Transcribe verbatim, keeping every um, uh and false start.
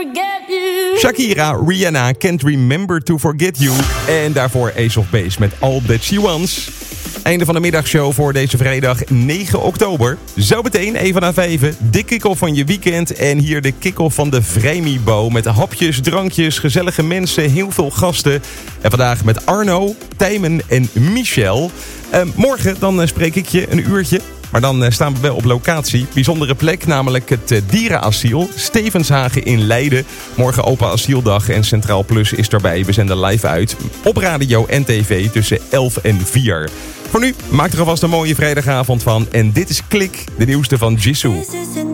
forget you. Shakira, Rihanna, Can't Remember to Forget You. En daarvoor Ace of Base met All That She Wants. Einde van de middagshow voor deze vrijdag negen oktober. Zo meteen even na vijven. De kick-off van je weekend. En hier de kick-off van de Vrijmibo. Met hapjes, drankjes, gezellige mensen, heel veel gasten. En vandaag met Arno, Tijmen en Michel. Uh, morgen dan uh, spreek ik je een uurtje. Maar dan uh, staan we wel op locatie. Bijzondere plek, namelijk het uh, dierenasiel. Stevenshagen in Leiden. Morgen open asieldag en Centraal Plus is erbij. We zenden live uit op radio en tv tussen elf en vier. Voor nu, maak er alvast een mooie vrijdagavond van. En dit is Klik, de nieuwste van Jisoo.